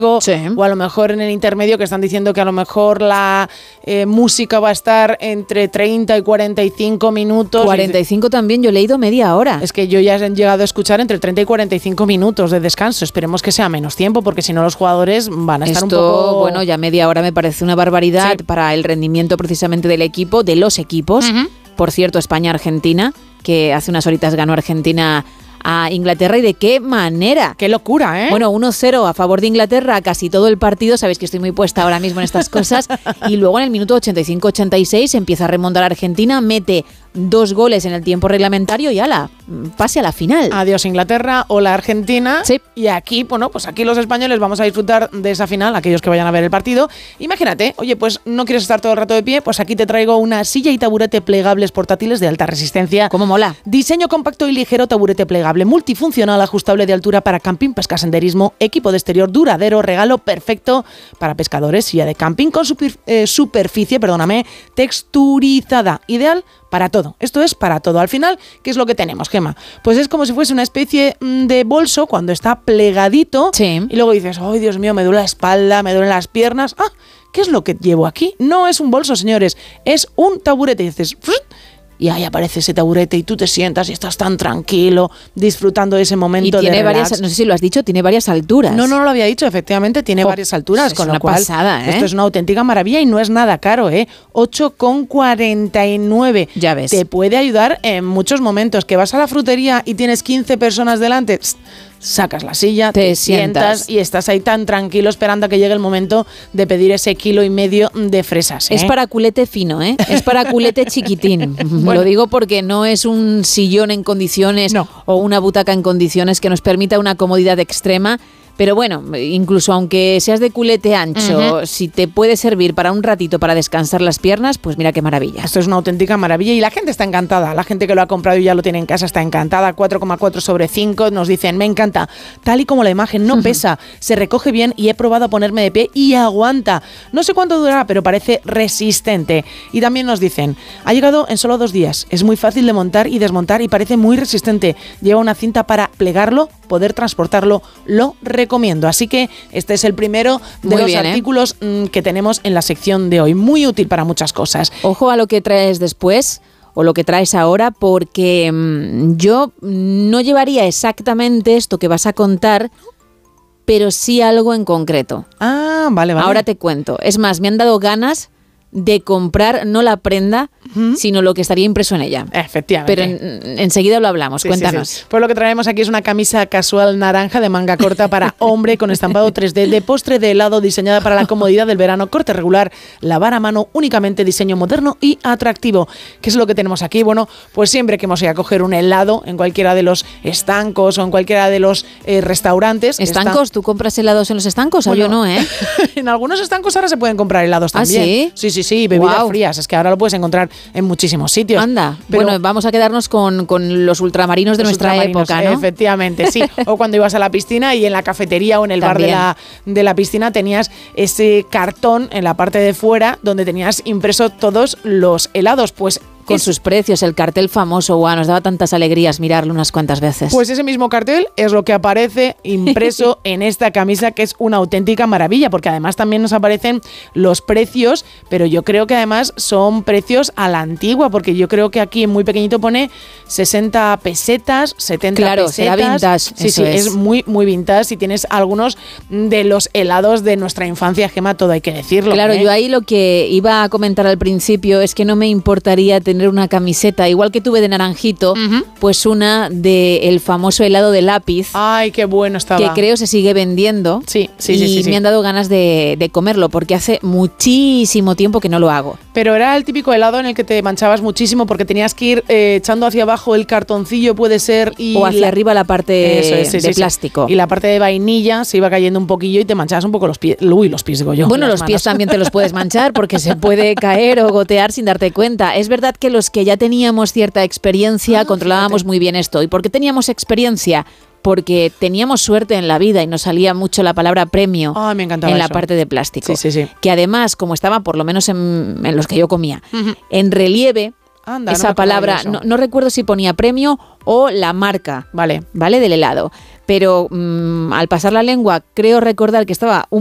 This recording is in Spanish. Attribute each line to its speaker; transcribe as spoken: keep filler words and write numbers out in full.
Speaker 1: Sí.
Speaker 2: O a lo mejor en el intermedio que están diciendo que a lo mejor la eh, música va a estar entre treinta y cuarenta y cinco minutos.
Speaker 1: cuarenta y cinco también, yo he leído media hora.
Speaker 2: Es que yo ya he llegado a escuchar entre treinta y cuarenta y cinco minutos de descanso. Esperemos que sea menos tiempo, porque si no los jugadores van a estar
Speaker 1: Esto,
Speaker 2: un poco...
Speaker 1: bueno, ya media hora me parece una barbaridad
Speaker 2: Sí.
Speaker 1: para el rendimiento precisamente del equipo, de los equipos.
Speaker 2: Uh-huh.
Speaker 1: Por cierto, España-Argentina, que hace unas horitas ganó Argentina a Inglaterra, y de qué manera.
Speaker 2: ¡Qué locura, eh!
Speaker 1: Bueno, uno cero a favor de Inglaterra casi todo el partido. Sabéis que estoy muy puesta ahora mismo en estas cosas. Y luego en el minuto ochenta y cinco ochenta y seis empieza a remontar Argentina, mete dos goles en el tiempo reglamentario y ala, pase a la final.
Speaker 2: Adiós Inglaterra, hola Argentina.
Speaker 1: Sí.
Speaker 2: Y aquí, bueno, pues aquí los españoles vamos a disfrutar de esa final, aquellos que vayan a ver el partido. Imagínate, oye, pues no quieres estar todo el rato de pie, pues aquí te traigo una silla y taburete plegables portátiles de alta resistencia.
Speaker 1: ¿Cómo mola?
Speaker 2: Diseño compacto y ligero, taburete plegable, multifuncional, ajustable de altura para camping, pesca, senderismo, equipo de exterior duradero, regalo perfecto para pescadores, silla de camping con super, eh, superficie, perdóname, texturizada, ideal para todo. Esto es para todo. Al final, ¿qué es lo que tenemos, Gemma? Pues es como si fuese una especie de bolso cuando está plegadito.
Speaker 1: Sí.
Speaker 2: Y luego dices, ¡ay, Dios mío, me duele la espalda, me duelen las piernas! ¡Ah! ¿Qué es lo que llevo aquí? No es un bolso, señores. Es un taburete. Y dices... ¡frut! Y ahí aparece ese taburete y tú te sientas y estás tan tranquilo, disfrutando de ese momento
Speaker 1: y tiene
Speaker 2: de relax.
Speaker 1: varias, no sé si lo has dicho, tiene varias alturas.
Speaker 2: No, no, no lo había dicho, efectivamente, tiene oh, varias alturas,
Speaker 1: es
Speaker 2: con
Speaker 1: una
Speaker 2: lo cual
Speaker 1: pasada, ¿eh?
Speaker 2: Esto es una auténtica maravilla y no es nada caro, ¿eh? ocho con cuarenta y nueve.
Speaker 1: Ya ves.
Speaker 2: Te puede ayudar en muchos momentos. Que vas a la frutería y tienes quince personas delante, pst, sacas la silla, te, te sientas, sientas y estás ahí tan tranquilo esperando a que llegue el momento de pedir ese kilo y medio de fresas, ¿eh?
Speaker 1: Es para culete fino, ¿eh? Es para culete chiquitín.
Speaker 2: Bueno.
Speaker 1: Lo digo porque no es un sillón en condiciones
Speaker 2: no.
Speaker 1: o una butaca en condiciones que nos permita una comodidad extrema. Pero bueno, incluso aunque seas de culete ancho, uh-huh. si te puede servir para un ratito para descansar las piernas, pues mira qué maravilla.
Speaker 2: Esto es una auténtica maravilla y la gente está encantada. La gente que lo ha comprado y ya lo tiene en casa está encantada. cuatro coma cuatro sobre cinco. Nos dicen, me encanta. Tal y como la imagen, no uh-huh. pesa, se recoge bien y he probado a ponerme de pie y aguanta. No sé cuánto durará, pero parece resistente. Y también nos dicen, ha llegado en solo dos días. Es muy fácil de montar y desmontar y parece muy resistente. Lleva una cinta para plegarlo, poder transportarlo. Lo recomiendo. Así que este es el primero de Muy los bien, artículos ¿eh? que tenemos en la sección de hoy. Muy útil para muchas cosas.
Speaker 1: Ojo a lo que traes después o lo que traes ahora, porque mmm, yo no llevaría exactamente esto que vas a contar, pero sí algo en concreto.
Speaker 2: Ah, vale, vale.
Speaker 1: Ahora te cuento. Es más, me han dado ganas de comprar no la prenda, uh-huh. sino lo que estaría impreso en ella.
Speaker 2: Efectivamente.
Speaker 1: Pero en, enseguida lo hablamos, sí, cuéntanos.
Speaker 2: Sí, sí. Pues lo que traemos aquí es una camisa casual naranja de manga corta para hombre con estampado tres D de postre de helado diseñada para la comodidad del verano, corte regular, lavar a mano únicamente, diseño moderno y atractivo. ¿Qué es lo que tenemos aquí? Bueno, pues siempre que hemos ido a coger un helado en cualquiera de los estancos o en cualquiera de los eh, restaurantes.
Speaker 1: ¿Estancos? Está... ¿Tú compras helados en los estancos? Bueno, o yo no, ¿eh?
Speaker 2: En algunos estancos ahora se pueden comprar helados también.
Speaker 1: ¿Ah, sí?
Speaker 2: Sí, sí. Sí, sí, bebidas wow. frías, es que ahora lo puedes encontrar en muchísimos sitios.
Speaker 1: Anda,
Speaker 2: pero
Speaker 1: bueno, vamos a quedarnos con, con los ultramarinos de
Speaker 2: los
Speaker 1: nuestra
Speaker 2: ultramarinos,
Speaker 1: época, ¿no?
Speaker 2: Efectivamente, sí. O cuando ibas a la piscina y en la cafetería o en el
Speaker 1: También.
Speaker 2: bar de la, de la piscina tenías ese cartón en la parte de fuera donde tenías impreso todos los helados, pues
Speaker 1: con
Speaker 2: es,
Speaker 1: sus precios, el cartel famoso, wow, nos daba tantas alegrías mirarlo unas cuantas veces.
Speaker 2: Pues ese mismo cartel es lo que aparece impreso en esta camisa, que es una auténtica maravilla, porque además también nos aparecen los precios, pero yo creo que además son precios a la antigua, porque yo creo que aquí muy pequeñito pone sesenta pesetas, setenta
Speaker 1: claro,
Speaker 2: pesetas.
Speaker 1: Claro, será vintage.
Speaker 2: Sí, sí, es. es muy, muy vintage. Si tienes algunos de los helados de nuestra infancia, Gemma, todo hay que decirlo.
Speaker 1: Claro,
Speaker 2: ¿eh?
Speaker 1: Yo ahí lo que iba a comentar al principio es que no me importaría tener una camiseta, igual que tuve de naranjito, uh-huh. pues una del famoso helado de lápiz.
Speaker 2: Ay, qué bueno estaba.
Speaker 1: Que creo se sigue vendiendo.
Speaker 2: Sí, sí,
Speaker 1: y
Speaker 2: sí, sí, sí.
Speaker 1: me han dado ganas de, de comerlo, porque hace muchísimo tiempo que no lo hago.
Speaker 2: Pero era el típico helado en el que te manchabas muchísimo porque tenías que ir eh, echando hacia abajo el cartoncillo, puede ser, y
Speaker 1: o hacia la, arriba la parte eso es, sí, de sí, plástico.
Speaker 2: Sí. Y la parte de vainilla se iba cayendo un poquillo y te manchabas un poco los pies. Uy, los pies digo yo.
Speaker 1: Bueno, los
Speaker 2: manos.
Speaker 1: pies también te los puedes manchar porque se puede caer o gotear sin darte cuenta. Es verdad que los que ya teníamos cierta experiencia ah, controlábamos fíjate. muy bien esto. ¿Y por qué teníamos experiencia? Porque teníamos suerte en la vida y nos salía mucho la palabra premio
Speaker 2: oh, me encantaba
Speaker 1: en la
Speaker 2: eso.
Speaker 1: parte de plástico.
Speaker 2: Sí, sí, sí.
Speaker 1: Que además, como estaba por lo menos en, en los que yo comía,
Speaker 2: uh-huh.
Speaker 1: en relieve,
Speaker 2: Anda,
Speaker 1: esa
Speaker 2: no
Speaker 1: palabra, no, no recuerdo si ponía premio o la marca,
Speaker 2: vale,
Speaker 1: ¿vale? Del helado. pero mmm, al pasar la lengua creo recordar que estaba un